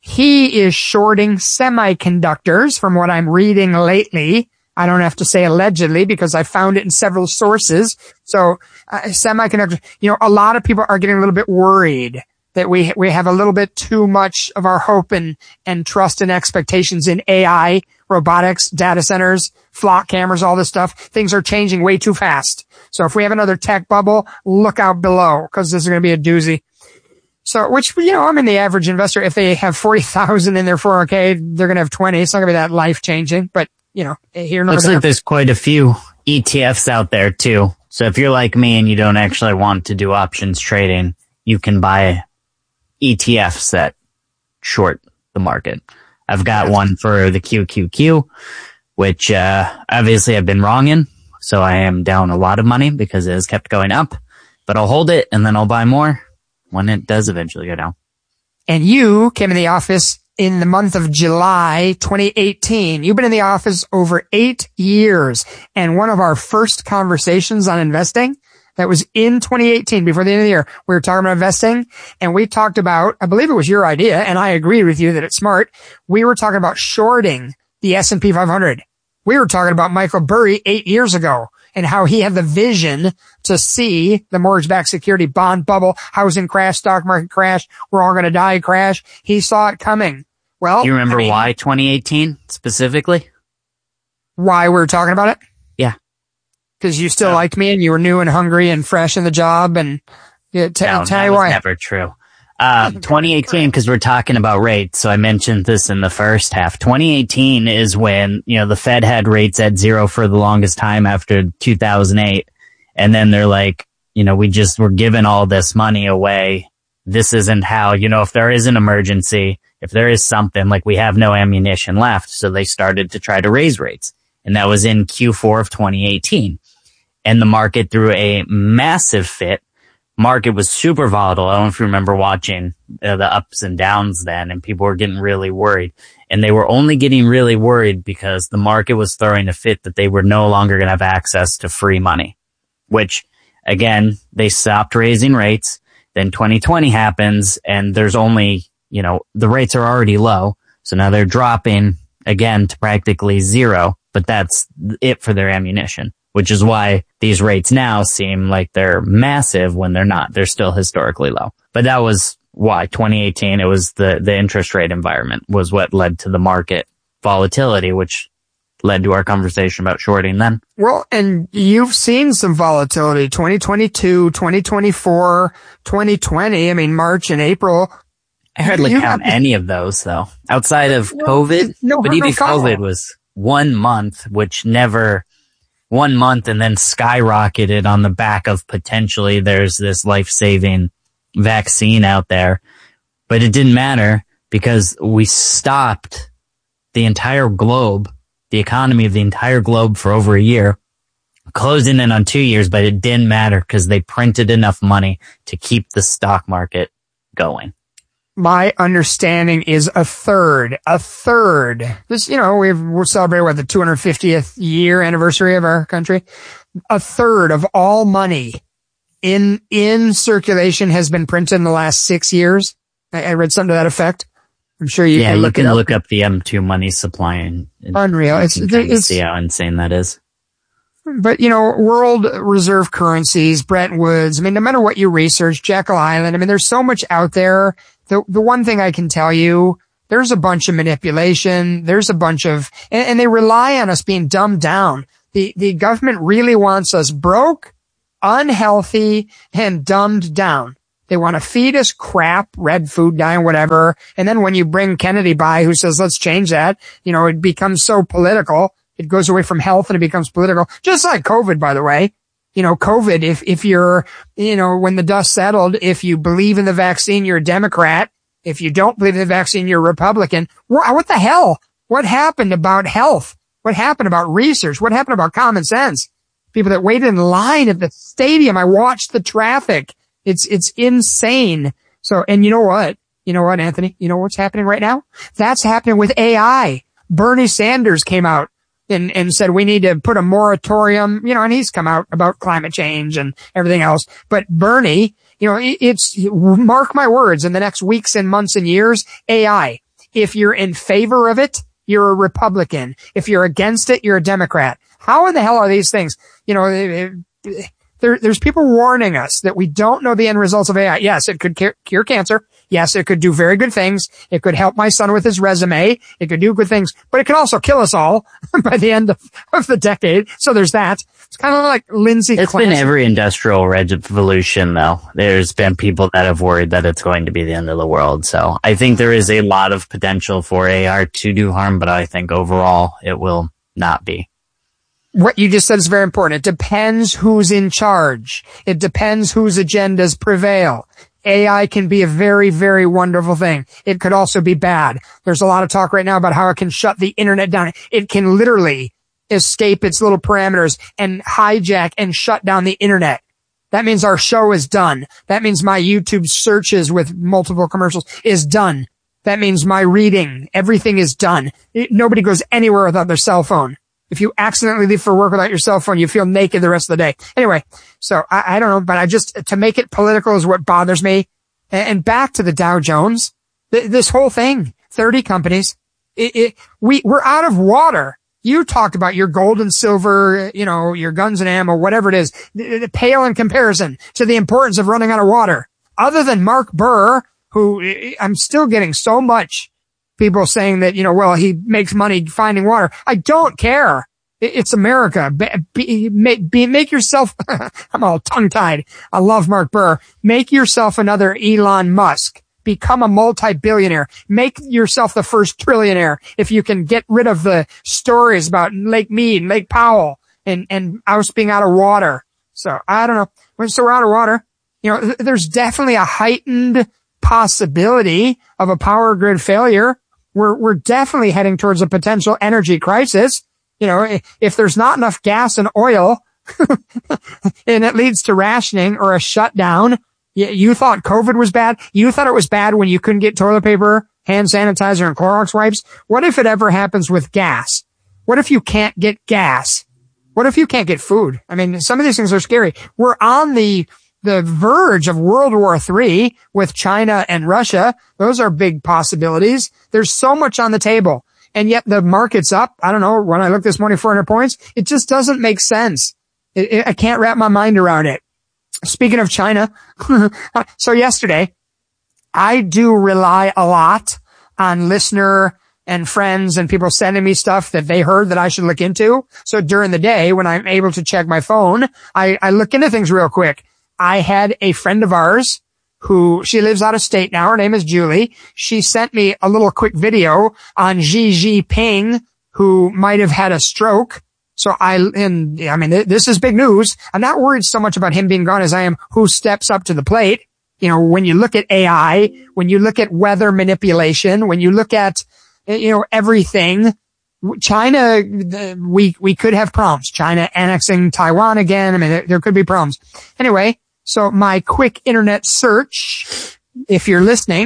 he is shorting semiconductors from what I'm reading lately. I don't have to say allegedly because I found it in several sources. So uh, semiconductors, you know, a lot of people are getting a little bit worried that we we have a little bit too much of our hope and, and trust and expectations in A I, robotics, data centers, flock cameras, all this stuff. Things are changing way too fast. So if we have another tech bubble, look out below because this is going to be a doozy. So, which, you know, I mean, the average investor, if they have forty thousand in their four oh K, they're going to have twenty. It's not going to be that life changing, but you know, here nor looks there. like there's quite a few E T Fs out there too. So if you're like me and you don't actually want to do options trading, you can buy E T Fs that short the market. I've got one for the Q Q Q, which uh obviously I've been wrong in. So I am down a lot of money because it has kept going up, but I'll hold it and then I'll buy more when it does eventually go down. And you came in the office in the month of July twenty eighteen. You've been in the office over eight years. And one of our first conversations on investing, that was in twenty eighteen, before the end of the year, we were talking about investing and we talked about, I believe it was your idea, and I agreed with you that it's smart. We were talking about shorting the S and P five hundred. We were talking about Michael Burry eight years ago and how he had the vision to see the mortgage-backed security bond bubble, housing crash, stock market crash, we're all going to die crash. He saw it coming. Well, do you remember I mean, why twenty eighteen specifically? Why we were talking about it? Yeah. Because you still uh, liked me and you were new and hungry and fresh in the job and yeah, t- no, tell that you was why. Never true. Uh, twenty eighteen, because we're talking about rates. So I mentioned this in the first half. twenty eighteen is when, you know, the Fed had rates at zero for the longest time after two thousand eight. And then they're like, you know, we just were giving all this money away. This isn't how, you know, if there is an emergency, if there is something, like we have no ammunition left. So they started to try to raise rates. And that was in Q four of twenty eighteen. And the market threw a massive fit. Market was super volatile. I don't know if you remember watching uh, the ups and downs then, and people were getting really worried. And they were only getting really worried because the market was throwing a fit that they were no longer going to have access to free money, which again, they stopped raising rates. Then twenty twenty happens and there's only, you know, the rates are already low. So now they're dropping again to practically zero, but that's it for their ammunition, which is why these rates now seem like they're massive when they're not. They're still historically low. But that was why twenty eighteen, it was the, the interest rate environment was what led to the market volatility, which led to our conversation about shorting then. Well, and you've seen some volatility, twenty twenty-two, twenty twenty-four, twenty twenty. I mean, March and April. I hardly you count have, any of those though, outside of well, COVID. No, but even no COVID was one month, which never, one month and then skyrocketed on the back of potentially there's this life-saving vaccine out there. But it didn't matter because we stopped the entire globe, the economy of the entire globe for over a year, closing in on two years, but it didn't matter because they printed enough money to keep the stock market going. My understanding is a third, a third. This, you know, we've, we're celebrating what, the two hundred fiftieth year anniversary of our country. A third of all money in, in circulation has been printed in the last six years. I, I read something to that effect. I'm sure you yeah, can look you can it up. look up the M two money supply and, and unreal. It's, you can it's see how insane that is. But, you know, world reserve currencies, Bretton Woods, I mean, no matter what you research, Jekyll Island, I mean, there's so much out there. The, the one thing I can tell you, there's a bunch of manipulation. There's a bunch of, and, and they rely on us being dumbed down. The, the government really wants us broke, unhealthy, and dumbed down. They want to feed us crap, red food dye, whatever. And then when you bring Kennedy by who says, let's change that, you know, it becomes so political. It goes away from health and it becomes political. Just like COVID, by the way. You know, COVID, if, if you're, you know, when the dust settled, if you believe in the vaccine, you're a Democrat. If you don't believe in the vaccine, you're a Republican. What the hell? What happened about health? What happened about research? What happened about common sense? People that waited in line at the stadium. I watched the traffic. It's, it's insane. So, and you know what? You know what, Anthony? You know what's happening right now? That's happening with A I. Bernie Sanders came out and, and said we need to put a moratorium, you know, and he's come out about climate change and everything else. But Bernie, you know, it's, mark my words, in the next weeks and months and years, A I. If you're in favor of it, you're a Republican. If you're against it, you're a Democrat. How in the hell are these things? You know, there, there's people warning us that we don't know the end results of A I. Yes, it could cure, cure cancer. Yes, it could do very good things. It could help my son with his resume. It could do good things, but it could also kill us all by the end of, of the decade. So there's that. It's kind of like Lindsay It's Clancy. been every industrial revolution, though. There's been people that have worried that it's going to be the end of the world. So I think there is a lot of potential for A I to do harm, but I think overall it will not be. What you just said is very important. It depends who's in charge. It depends whose agendas prevail. A I can be a very, very wonderful thing. It could also be bad. There's a lot of talk right now about how it can shut the internet down. It can literally escape its little parameters and hijack and shut down the internet. That means our show is done. That means my YouTube searches with multiple commercials is done. That means my reading, everything is done. It, nobody goes anywhere without their cell phone. If you accidentally leave for work without your cell phone, you feel naked the rest of the day. Anyway, so I, I don't know, but I just, to make it political is what bothers me. And, and back to the Dow Jones, th- this whole thing, thirty companies, it, it, we, we're out of water. You talked about your gold and silver, you know, your guns and ammo, whatever it is, th- th- pale in comparison to the importance of running out of water. Other than Mark Burr, who I'm still getting so much people saying that, you know, well, he makes money finding water. I don't care. It's America. Be, be, be, make yourself, I'm all tongue-tied. I love Mark Burr. Make yourself another Elon Musk. Become a multi-billionaire. Make yourself the first trillionaire if you can get rid of the stories about Lake Mead and Lake Powell and, and us being out of water. So, I don't know. When so we're out of water, you know, there's definitely a heightened possibility of a power grid failure. We're, we're definitely heading towards a potential energy crisis. You know, if there's not enough gas and oil and it leads to rationing or a shutdown, you, you thought COVID was bad. You thought it was bad when you couldn't get toilet paper, hand sanitizer, and Clorox wipes. What if it ever happens with gas? What if you can't get gas? What if you can't get food? I mean, some of these things are scary. We're on the the verge of World War Three with China and Russia. Those are big possibilities. There's so much on the table. And yet the market's up. I don't know. When I look this morning, four hundred points, it just doesn't make sense. It, it, I can't wrap my mind around it. Speaking of China, so yesterday, I do rely a lot on listener and friends and people sending me stuff that they heard that I should look into. So during the day, when I'm able to check my phone, I, I look into things real quick. I had a friend of ours who, she lives out of state now. Her name is Julie. She sent me a little quick video on Xi Jinping, who might have had a stroke. So I, and I mean, this is big news. I'm not worried so much about him being gone as I am who steps up to the plate. You know, when you look at A I, when you look at weather manipulation, when you look at, you know, everything, China, we, we could have problems. China annexing Taiwan again. I mean, there, there could be problems. Anyway, so my quick internet search, if you're listening,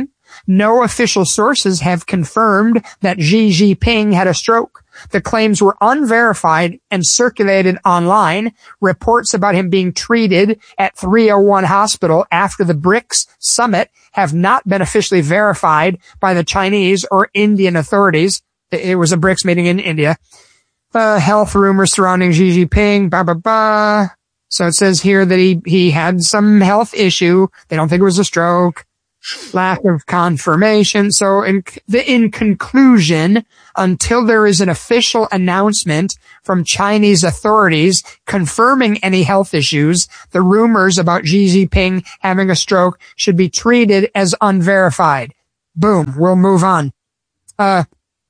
No official sources have confirmed that Xi Jinping had a stroke. The claims were unverified and circulated online. Reports about him being treated at three oh one Hospital after the BRICS summit have not been officially verified by the Chinese or Indian authorities. It was a BRICS meeting in India. Uh, health rumors surrounding Xi Jinping, blah, blah, blah. So it says here that he, he had some health issue. They don't think it was a stroke. Lack of confirmation. So in, in conclusion, until there is an official announcement from Chinese authorities confirming any health issues, the rumors about Xi Jinping having a stroke should be treated as unverified. Boom. We'll move on. Uh,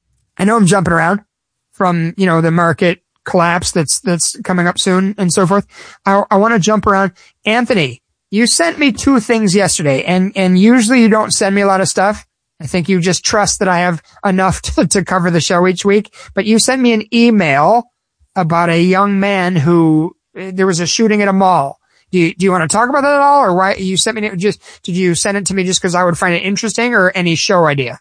I know I'm jumping around from, you know, the market collapse that's, that's coming up soon and so forth. I, I want to jump around. Anthony, you sent me two things yesterday, and, and usually you don't send me a lot of stuff. I think you just trust that I have enough to, to cover the show each week. But you sent me an email about a young man who, there was a shooting at a mall. Do you, do you want to talk about that at all? Or why you sent me just, did you send it to me just because I would find it interesting, or any show idea?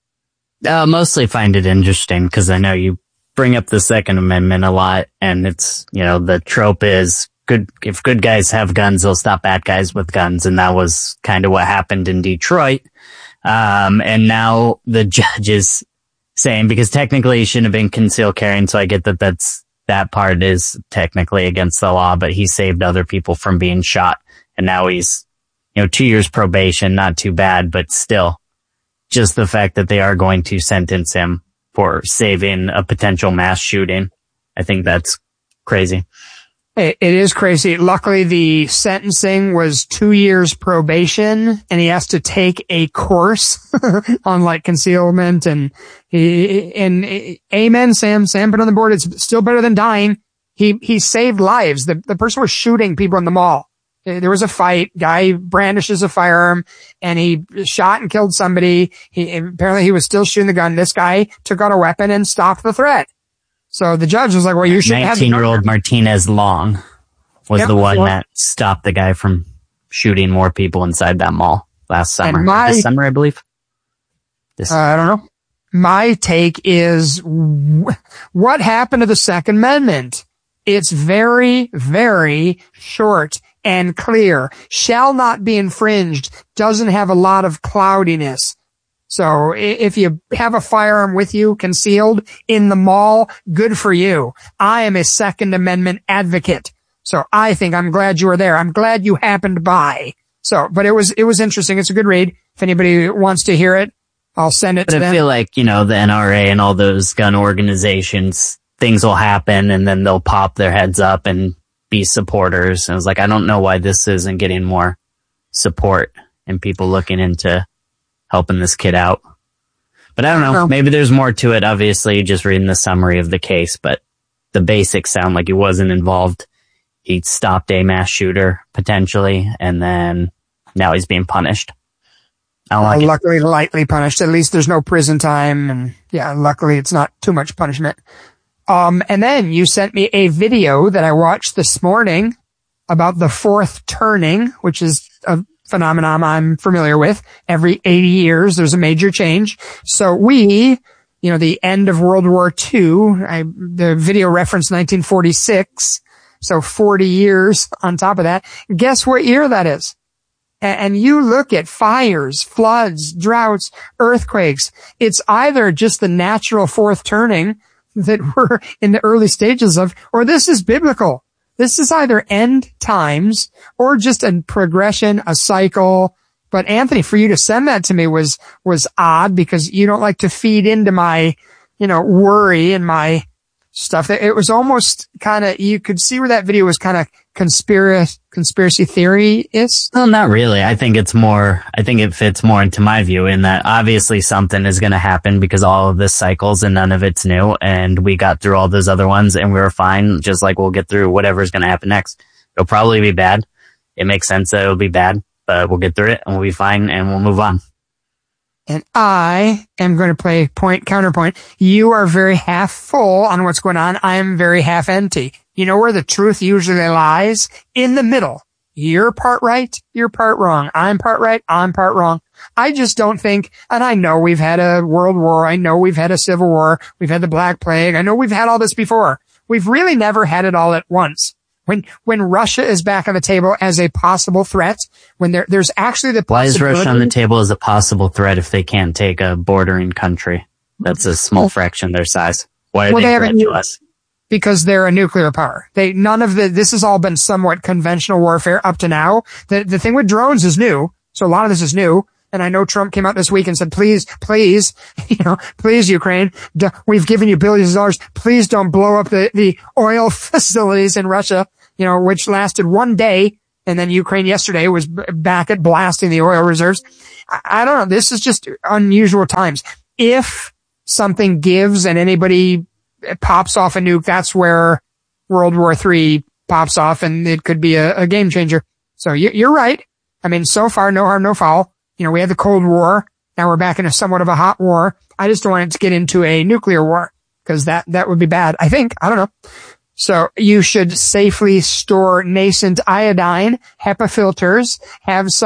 Uh, mostly find it interesting because I know you bring up the Second Amendment a lot, and it's, you know, the trope is, good, if good guys have guns, they'll stop bad guys with guns. And that was kind of what happened in Detroit. Um, and now the judge is saying, because technically he shouldn't have been concealed carrying. So I get that that's, that part is technically against the law, but he saved other people from being shot. And now he's, you know, two years probation, not too bad, but still just the fact that they are going to sentence him for saving a potential mass shooting. I think that's crazy. It is crazy. Luckily, the sentencing was two years probation, and he has to take a course on like concealment, and he, and amen, Sam. Sam put on the board. It's still better than dying. He, he saved lives. The, the person was shooting people in the mall. There was a fight. Guy brandishes a firearm, and he shot and killed somebody. He, apparently he was still shooting the gun. This guy took out a weapon and stopped the threat. So the judge was like, well, you should have... nineteen-year-old Martinez Long was yep, the one well, that stopped the guy from shooting more people inside that mall last summer. My, this summer, I believe. This uh, I don't know. My take is, what happened to the Second Amendment? It's very, very short and clear. Shall not be infringed. Doesn't have a lot of cloudiness. So if you have a firearm with you concealed in the mall, good for you. I am a Second Amendment advocate. So I think I'm glad you were there. I'm glad you happened by. So, but it was, it was interesting. It's a good read. If anybody wants to hear it, I'll send it but to I them. I feel like, you know, the N R A and all those gun organizations, things will happen and then they'll pop their heads up and be supporters. And I was like, I don't know why this isn't getting more support and people looking into helping this kid out. But I don't know. No. Maybe there's more to it. Obviously, just reading the summary of the case, but the basics sound like he wasn't involved. He stopped a mass shooter potentially, and then now he's being punished. I don't like uh, it. Luckily, lightly punished. At least there's no prison time, and yeah, luckily it's not too much punishment. Um, and then you sent me a video that I watched this morning about the fourth turning, which is a phenomenon I'm familiar with. Every eighty years, there's a major change. So we, you know, the end of World War Two, I, the video referenced nineteen forty-six. So forty years on top of that. Guess what year that is? And you look at fires, floods, droughts, earthquakes. It's either just the natural fourth turning that we're in the early stages of, or this is biblical. This is either end times or just a progression, a cycle. But Anthony, for you to send that to me was, was odd because you don't like to feed into my, you know, worry and my stuff. It was almost kind of, you could see where that video was kind of conspiracy, conspiracy theory-ish. Well, not really. I think it's more, I think it fits more into my view in that obviously something is going to happen because all of this cycles and none of it's new. And we got through all those other ones and we were fine. Just like we'll get through whatever's going to happen next. It'll probably be bad. It makes sense that it'll be bad, but we'll get through it and we'll be fine and we'll move on. And I am going to play point counterpoint. You are very half full on what's going on. I am very half empty. You know where the truth usually lies? In the middle. You're part right, you're part wrong. I'm part right, I'm part wrong. I just don't think, and I know we've had a world war, I know we've had a civil war, we've had the Black Plague, I know we've had all this before. We've really never had it all at once. When, when Russia is back on the table as a possible threat, when there, there's actually the Why is possibility. Russia on the table as a possible threat if they can't take a bordering country? That's a small fraction of their size. Why are Well, they, they a threat haven't- to us? Because they're a nuclear power. They, none of the, this has all been somewhat conventional warfare up to now. The, the thing with drones is new. So a lot of this is new. And I know Trump came out this week and said, please, please, you know, please, Ukraine, d- we've given you billions of dollars. Please don't blow up the, the oil facilities in Russia, you know, which lasted one day. And then Ukraine yesterday was b- back at blasting the oil reserves. I, I don't know. This is just unusual times. If something gives and anybody pops off a nuke, that's where World War Three pops off, and it could be a, a game changer. So you, you're right. I mean, so far, no harm, no foul. You know, we had the Cold War. Now we're back in a somewhat of a hot war. I just don't want it to get into a nuclear war, because that, that would be bad. I think. I don't know. So you should safely store nascent iodine, HEPA filters, have some